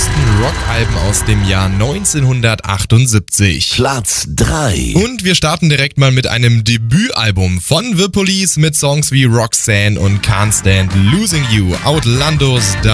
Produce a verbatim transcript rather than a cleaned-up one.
besten Rockalben aus dem Jahr neunzehnhundertachtundsiebzig. Platz drei. Und wir starten direkt mal mit einem Debütalbum von The Police mit Songs wie Roxanne und Can't Stand Losing You. Outlandos